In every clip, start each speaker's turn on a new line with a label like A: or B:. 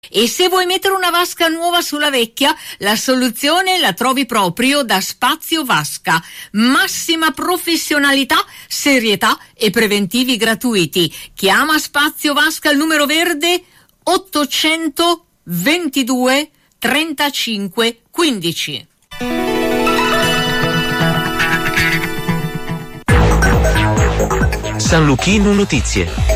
A: E se vuoi mettere una vasca nuova sulla vecchia, la soluzione la trovi proprio da Spazio Vasca. Massima professionalità, serietà e preventivi gratuiti. Chiama Spazio Vasca al numero verde 822 35 15.
B: San Luchino Notizie.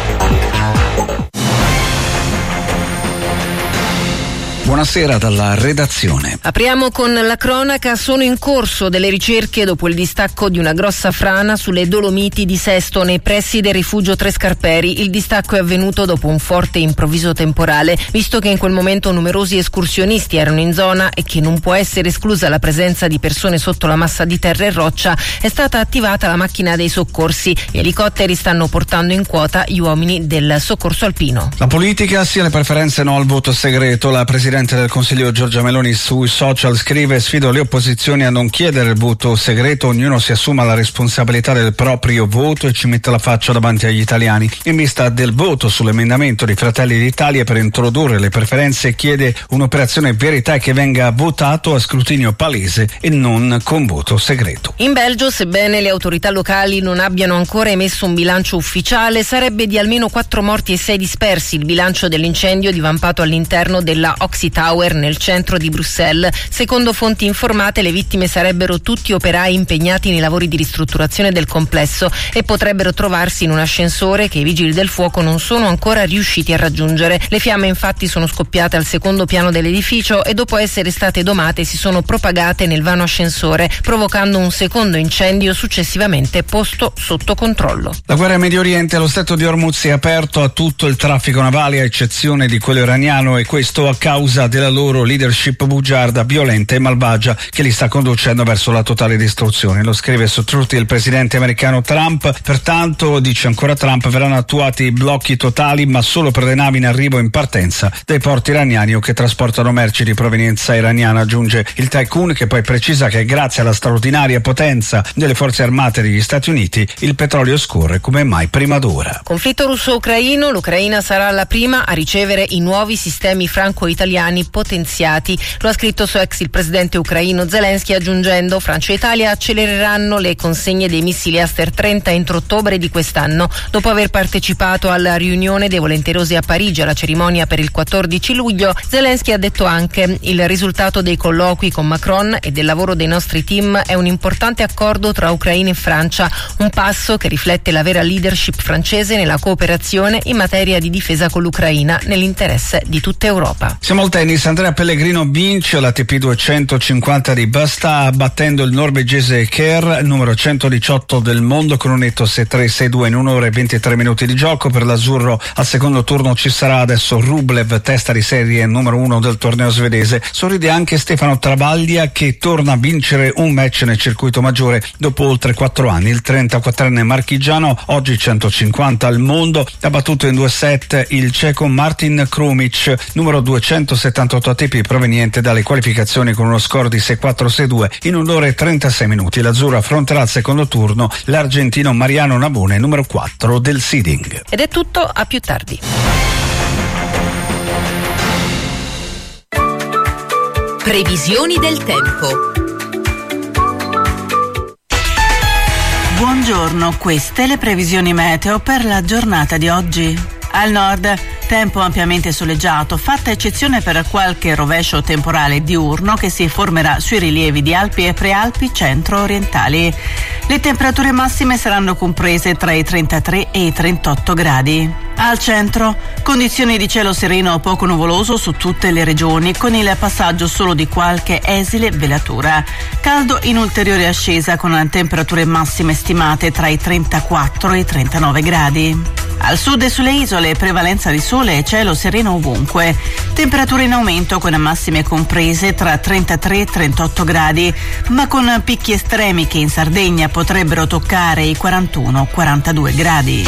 C: Buonasera dalla redazione.
D: Apriamo con la cronaca. Sono in corso delle ricerche dopo il distacco di una grossa frana sulle Dolomiti di Sesto nei pressi del rifugio Tre Scarperi. Il distacco è avvenuto dopo un forte e improvviso temporale. Visto che in quel momento numerosi escursionisti erano in zona e che non può essere esclusa la presenza di persone sotto la massa di terra e roccia, è stata attivata la macchina dei soccorsi. Gli elicotteri stanno portando in quota gli uomini del soccorso alpino.
C: La politica, sia le preferenze no al voto segreto. La Presidente del Consiglio Giorgia Meloni sui social scrive: sfido le opposizioni a non chiedere il voto segreto, ognuno si assuma la responsabilità del proprio voto e ci metta la faccia davanti agli italiani. In vista del voto sull'emendamento di Fratelli d'Italia per introdurre le preferenze, chiede un'operazione verità e che venga votato a scrutinio palese e non con voto segreto.
D: In Belgio, sebbene le autorità locali non abbiano ancora emesso un bilancio ufficiale, sarebbe di almeno 4 morti e 6 dispersi il bilancio dell'incendio divampato all'interno della Oxy Tower nel centro di Bruxelles. Secondo fonti informate, le vittime sarebbero tutti operai impegnati nei lavori di ristrutturazione del complesso e potrebbero trovarsi in un ascensore che i vigili del fuoco non sono ancora riusciti a raggiungere. Le fiamme infatti sono scoppiate al secondo piano dell'edificio e dopo essere state domate si sono propagate nel vano ascensore, provocando un secondo incendio successivamente posto sotto controllo.
C: La guerra in Medio Oriente, lo stretto di Hormuz è aperto a tutto il traffico navale a eccezione di quello iraniano, e questo a causa della loro leadership bugiarda, violenta e malvagia che li sta conducendo verso la totale distruzione. Lo scrive su Truth il presidente americano Trump. Pertanto, dice ancora Trump, verranno attuati blocchi totali ma solo per le navi in arrivo e in partenza dai porti iraniani o che trasportano merci di provenienza iraniana, aggiunge il tycoon, che poi precisa che grazie alla straordinaria potenza delle forze armate degli Stati Uniti il petrolio scorre come mai prima d'ora.
D: Conflitto russo-ucraino, l'Ucraina sarà la prima a ricevere i nuovi sistemi franco-italiani potenziati. Lo ha scritto su X il presidente ucraino Zelensky, aggiungendo: Francia e Italia accelereranno le consegne dei missili Aster 30 entro ottobre di quest'anno. Dopo aver partecipato alla riunione dei volenterosi a Parigi alla cerimonia per il 14 luglio, Zelensky ha detto anche: il risultato dei colloqui con Macron e del lavoro dei nostri team è un importante accordo tra Ucraina e Francia, un passo che riflette la vera leadership francese nella cooperazione in materia di difesa con l'Ucraina nell'interesse di tutta Europa.
C: Siamo al tennis. Andrea Pellegrino vince l'ATP 250 di Basta battendo il norvegese Kerr, numero 118 del mondo, con un netto 6-3-6-2 in 1 ora e 23 minuti di gioco. Per l'azzurro al secondo turno ci sarà adesso Rublev, testa di serie numero 1 del torneo svedese. Sorride anche Stefano Travaglia, che torna a vincere un match nel circuito maggiore dopo oltre 4 anni. Il 34enne marchigiano, oggi 150 al mondo, ha battuto in 2 set il ceco Martin Krumic, numero 278 ATP, proveniente dalle qualificazioni con uno score di 6-4-6-2 in 1 ora e 36 minuti. L'azzurro affronterà al secondo turno l'argentino Mariano Nabone, numero 4 del seeding.
D: Ed è tutto, a più tardi.
A: Previsioni del tempo.
E: Buongiorno, queste le previsioni meteo per la giornata di oggi. Al nord, tempo ampiamente soleggiato, fatta eccezione per qualche rovescio temporale diurno che si formerà sui rilievi di Alpi e Prealpi centro-orientali. Le temperature massime saranno comprese tra i 33 e i 38 gradi. Al centro, condizioni di cielo sereno o poco nuvoloso su tutte le regioni, con il passaggio solo di qualche esile velatura. Caldo in ulteriore ascesa, con temperature massime stimate tra i 34 e i 39 gradi. Al sud e sulle isole prevalenza di sole e cielo sereno ovunque. Temperature in aumento con massime comprese tra 33 e 38 gradi, ma con picchi estremi che in Sardegna potrebbero toccare i 41-42 gradi.